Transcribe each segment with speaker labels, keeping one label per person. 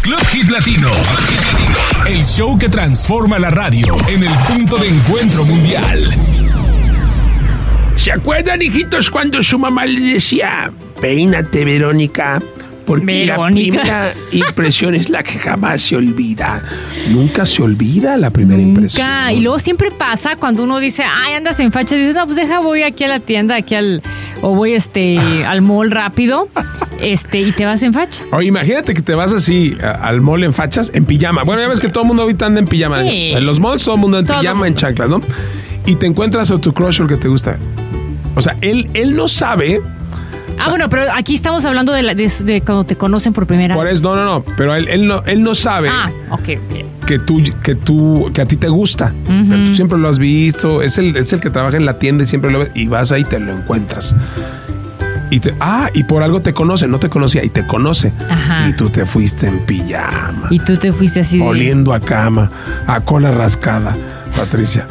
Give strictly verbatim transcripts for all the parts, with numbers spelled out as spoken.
Speaker 1: Club Hit Latino. El show que transforma la radio en el punto de encuentro mundial.
Speaker 2: ¿Se acuerdan, hijitos, cuando su mamá le decía, peínate, Verónica? Porque Verónica. La primera impresión es la que jamás se olvida. Nunca se olvida la primera Nunca. impresión.
Speaker 3: Y luego siempre pasa cuando uno dice, ay, andas en facha. Dices, no, pues deja, voy aquí a la tienda, aquí al... O voy este al mall rápido, este y te vas en fachas.
Speaker 2: Oye, imagínate que te vas así a, al mall en fachas, en pijama. Bueno, ya ves que todo el mundo ahorita anda en pijama.
Speaker 3: Sí.
Speaker 2: En los malls todo el mundo en todo pijama, mundo. En chanclas, ¿no? Y te encuentras a tu crush, el que te gusta. O sea, él, él no sabe...
Speaker 3: Ah, bueno, pero aquí estamos hablando de, la, de, de cuando te conocen por primera
Speaker 2: por
Speaker 3: vez.
Speaker 2: Por eso, no, no, no. Pero él, él, no, él no sabe
Speaker 3: ah, okay, okay.
Speaker 2: que tú, que tú, que a ti te gusta. Uh-huh. Que tú siempre lo has visto. Es el, es el que trabaja en la tienda y siempre lo ves. Y vas ahí y te lo encuentras. Y te, ah, y por algo te conoce. No te conocía y te conoce.
Speaker 3: Ajá.
Speaker 2: Y tú te fuiste en pijama.
Speaker 3: Y tú te fuiste así de...
Speaker 2: Oliendo a cama, a cola rascada. Patricia.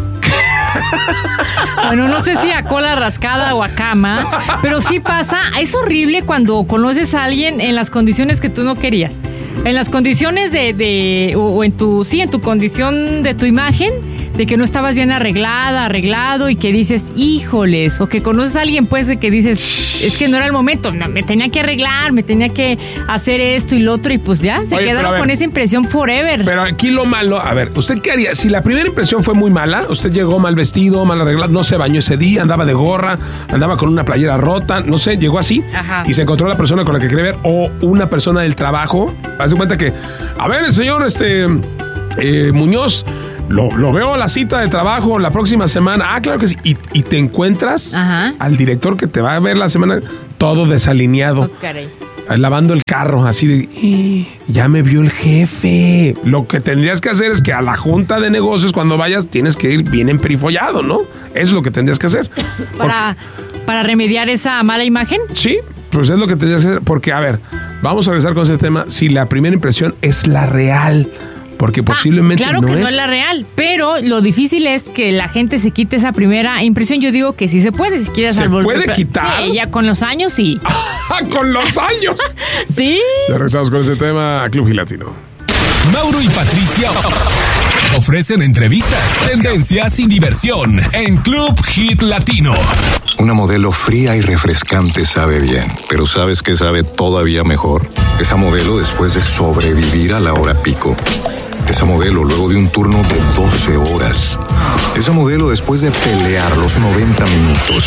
Speaker 3: Bueno, no sé si a cola rascada o a cama, pero sí pasa, es horrible cuando conoces a alguien en las condiciones que tú no querías. En las condiciones de, de o, o en tu, sí, en tu condición de tu imagen, de que no estabas bien arreglada, arreglado y que dices, híjoles, o que conoces a alguien pues de que dices, es que no era el momento, no, me tenía que arreglar, me tenía que hacer esto y lo otro y pues ya, se Oye, quedaron ver, con esa impresión forever.
Speaker 2: Pero aquí lo malo, a ver, ¿usted qué haría? Si la primera impresión fue muy mala, usted llegó mal vestido, mal arreglado, no se bañó ese día, andaba de gorra, andaba con una playera rota, no sé, llegó así. Ajá. Y se encontró la persona con la que quería ver o una persona del trabajo, hace cuenta que, a ver, el señor este eh, Muñoz, Lo, lo veo a la cita de trabajo la próxima semana. Ah, claro que sí. Y, y te encuentras Ajá. al director que te va a ver la semana todo desalineado.
Speaker 3: Oh, caray.
Speaker 2: Lavando el carro, así de... Ya me vio el jefe. Lo que tendrías que hacer es que a la junta de negocios, cuando vayas, tienes que ir bien emperifollado, ¿no? Eso es lo que tendrías que hacer.
Speaker 3: ¿Para, Porque, ¿Para remediar esa mala imagen?
Speaker 2: Sí, pues es lo que tendrías que hacer. Porque, a ver, vamos a regresar con ese tema. Si la primera impresión es la real... Porque posiblemente
Speaker 3: ah, claro
Speaker 2: no
Speaker 3: que
Speaker 2: es.
Speaker 3: no es la real, pero lo difícil es que la gente se quite esa primera impresión. Yo digo que sí se puede, si quieres
Speaker 2: ¿Se puede quitar?
Speaker 3: Sí, ya con los años sí.
Speaker 2: ¿Con los años?
Speaker 3: Sí.
Speaker 2: Ya regresamos con ese tema a Club Hit Latino.
Speaker 1: Mauro y Patricia ofrecen entrevistas, tendencias y diversión en Club Hit Latino.
Speaker 4: Una modelo fría y refrescante sabe bien, pero ¿sabes qué sabe todavía mejor? Esa modelo después de sobrevivir a la hora pico. Esa modelo luego de un turno de doce horas. Esa modelo después de pelear los noventa minutos.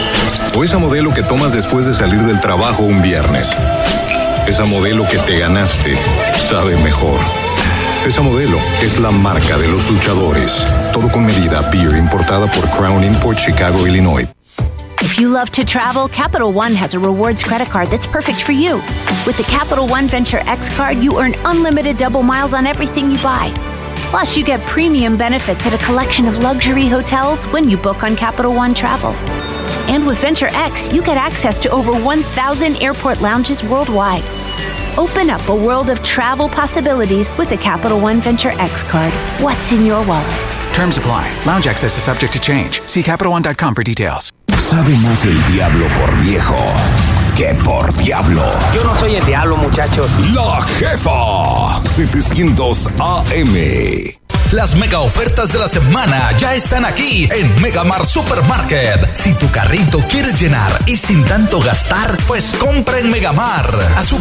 Speaker 4: O esa modelo que tomas después de salir del trabajo un viernes. Esa modelo que te ganaste sabe mejor. Esa modelo es la marca de los luchadores. Todo con medida, beer importada por Crown Import, Chicago, Illinois.
Speaker 5: If you love to travel, Capital One has a rewards credit card that's perfect for you. With the Capital One Venture X card, you earn unlimited double miles on everything you buy. Plus, you get premium benefits at a collection of luxury hotels when you book on Capital One Travel. And with Venture X, you get access to over one thousand airport lounges worldwide. Open up a world of travel possibilities with the Capital One Venture X card. What's in your wallet?
Speaker 6: Terms apply. Lounge access is subject to change. See Capital One dot com for details.
Speaker 7: Sabe más el diablo por viejo que por diablo.
Speaker 8: Yo no soy el diablo, muchachos.
Speaker 7: La Jefa setecientos A M.
Speaker 9: Las mega ofertas de la semana ya están aquí en Megamart Supermarket. Si tu carrito quieres llenar y sin tanto gastar, pues compra en Megamart.